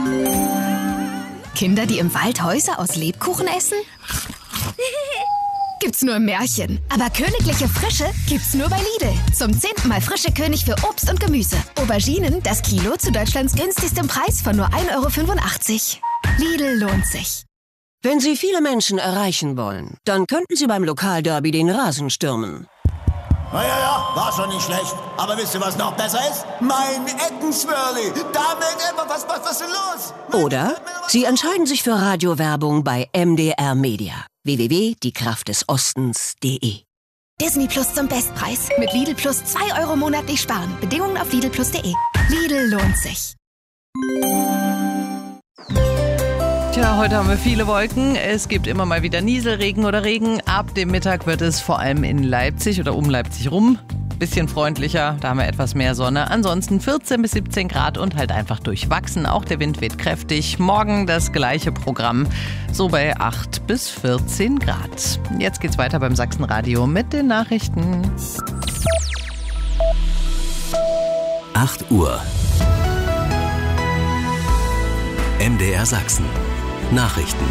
Kinder, die im Wald Häuser aus Lebkuchen essen? Gibt's nur im Märchen. Aber königliche Frische gibt's nur bei Lidl. Zum 10. Mal frische König für Obst und Gemüse. Auberginen, das Kilo zu Deutschlands günstigstem Preis von nur 1,85 €. Lidl lohnt sich. Wenn Sie viele Menschen erreichen wollen, dann könnten Sie beim Lokalderby den Rasen stürmen. Ja, war schon nicht schlecht. Aber wisst ihr, was noch besser ist? Mein Eckenswirli. Was ist denn los? Oder Sie entscheiden sich für Radiowerbung bei MDR Media. www.diekraftdesostens.de. Disney Plus zum Bestpreis. Mit Lidl Plus 2 € monatlich sparen. Bedingungen auf lidlplus.de. Lidl lohnt sich. Tja, heute haben wir viele Wolken. Es gibt immer mal wieder Nieselregen oder Regen. Ab dem Mittag wird es vor allem in Leipzig oder um Leipzig rum bisschen freundlicher. Da haben wir etwas mehr Sonne. Ansonsten 14 bis 17 Grad und halt einfach durchwachsen. Auch der Wind weht kräftig. Morgen das gleiche Programm. So bei 8 bis 14 Grad. Jetzt geht's weiter beim Sachsenradio mit den Nachrichten. 8 Uhr. MDR Sachsen. Nachrichten.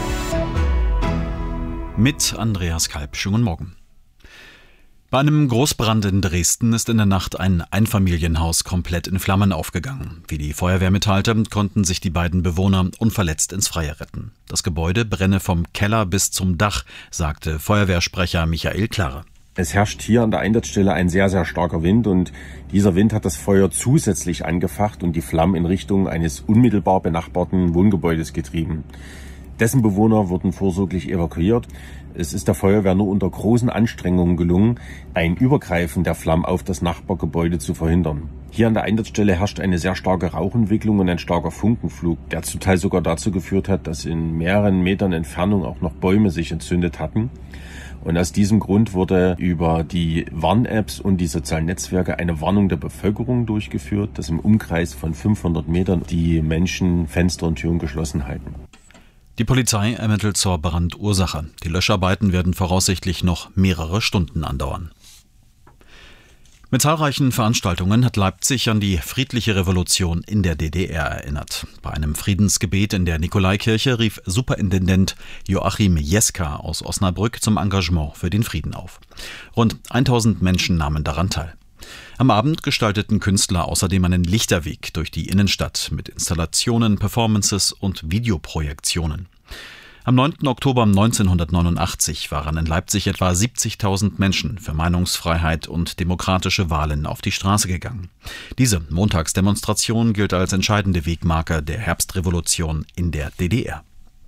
Mit Andreas Kalb. Schönen guten Morgen. Bei einem Großbrand in Dresden ist in der Nacht ein Einfamilienhaus komplett in Flammen aufgegangen. Wie die Feuerwehr mitteilte, konnten sich die beiden Bewohner unverletzt ins Freie retten. Das Gebäude brenne vom Keller bis zum Dach, sagte Feuerwehrsprecher Michael Klare. Es herrscht hier an der Einsatzstelle ein sehr, sehr starker Wind und dieser Wind hat das Feuer zusätzlich angefacht und die Flammen in Richtung eines unmittelbar benachbarten Wohngebäudes getrieben. Dessen Bewohner wurden vorsorglich evakuiert. Es ist der Feuerwehr nur unter großen Anstrengungen gelungen, ein Übergreifen der Flammen auf das Nachbargebäude zu verhindern. Hier an der Einsatzstelle herrscht eine sehr starke Rauchentwicklung und ein starker Funkenflug, der zum Teil sogar dazu geführt hat, dass in mehreren Metern Entfernung auch noch Bäume sich entzündet hatten. Und aus diesem Grund wurde über die Warn-Apps und die sozialen Netzwerke eine Warnung der Bevölkerung durchgeführt, dass im Umkreis von 500 Metern die Menschen Fenster und Türen geschlossen halten. Die Polizei ermittelt zur Brandursache. Die Löscharbeiten werden voraussichtlich noch mehrere Stunden andauern. Mit zahlreichen Veranstaltungen hat Leipzig an die friedliche Revolution in der DDR erinnert. Bei einem Friedensgebet in der Nikolaikirche rief Superintendent Joachim Jeska aus Osnabrück zum Engagement für den Frieden auf. Rund 1000 Menschen nahmen daran teil. Am Abend gestalteten Künstler außerdem einen Lichterweg durch die Innenstadt mit Installationen, Performances und Videoprojektionen. Am 9. Oktober 1989 waren in Leipzig etwa 70.000 Menschen für Meinungsfreiheit und demokratische Wahlen auf die Straße gegangen. Diese Montagsdemonstration gilt als entscheidende Wegmarke der Herbstrevolution in der DDR.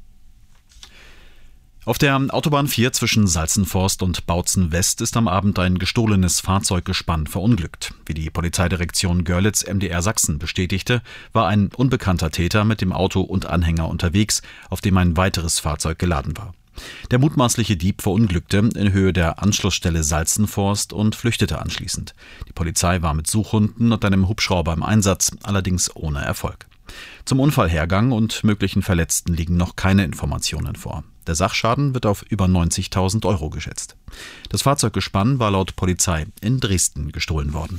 Auf der Autobahn 4 zwischen Salzenforst und Bautzen West ist am Abend ein gestohlenes Fahrzeuggespann verunglückt. Wie die Polizeidirektion Görlitz MDR Sachsen bestätigte, war ein unbekannter Täter mit dem Auto und Anhänger unterwegs, auf dem ein weiteres Fahrzeug geladen war. Der mutmaßliche Dieb verunglückte in Höhe der Anschlussstelle Salzenforst und flüchtete anschließend. Die Polizei war mit Suchhunden und einem Hubschrauber im Einsatz, allerdings ohne Erfolg. Zum Unfallhergang und möglichen Verletzten liegen noch keine Informationen vor. Der Sachschaden wird auf über 90.000 € geschätzt. Das Fahrzeuggespann war laut Polizei in Dresden gestohlen worden.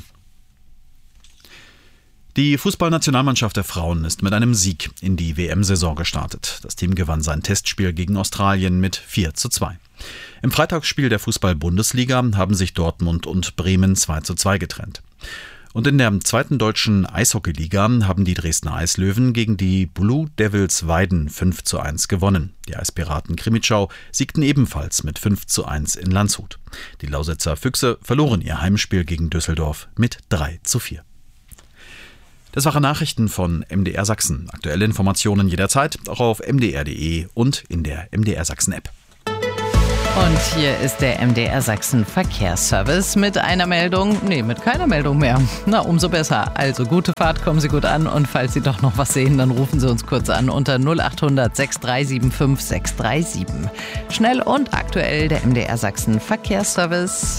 Die Fußballnationalmannschaft der Frauen ist mit einem Sieg in die WM-Saison gestartet. Das Team gewann sein Testspiel gegen Australien mit 4:2. Im Freitagsspiel der Fußball-Bundesliga haben sich Dortmund und Bremen 2:2 getrennt. Und in der zweiten deutschen Eishockeyliga haben die Dresdner Eislöwen gegen die Blue Devils Weiden 5:1 gewonnen. Die Eispiraten Krimitschau siegten ebenfalls mit 5:1 in Landshut. Die Lausitzer Füchse verloren ihr Heimspiel gegen Düsseldorf mit 3:4. Das waren Nachrichten von MDR Sachsen. Aktuelle Informationen jederzeit auch auf mdr.de und in der MDR Sachsen App. Und hier ist der MDR Sachsen Verkehrsservice mit einer Meldung, mit keiner Meldung mehr. Na, umso besser. Also gute Fahrt, kommen Sie gut an und falls Sie doch noch was sehen, dann rufen Sie uns kurz an unter 0800 6375 637. Schnell und aktuell der MDR Sachsen Verkehrsservice.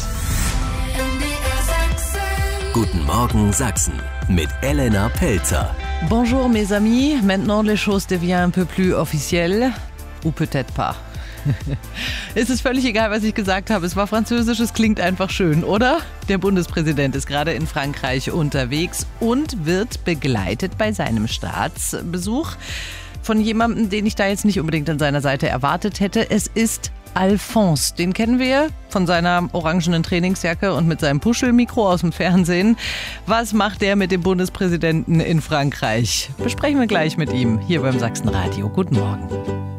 Guten Morgen Sachsen mit Elena Pelzer. Bonjour mes amis, maintenant les choses deviennent un peu plus officielles ou peut-être pas. Es ist völlig egal, was ich gesagt habe. Es war Französisch, es klingt einfach schön, oder? Der Bundespräsident ist gerade in Frankreich unterwegs und wird begleitet bei seinem Staatsbesuch von jemandem, den ich da jetzt nicht unbedingt an seiner Seite erwartet hätte. Es ist Alphonse. Den kennen wir von seiner orangenen Trainingsjacke und mit seinem Puschelmikro aus dem Fernsehen. Was macht der mit dem Bundespräsidenten in Frankreich? Besprechen wir gleich mit ihm hier beim Sachsenradio. Guten Morgen.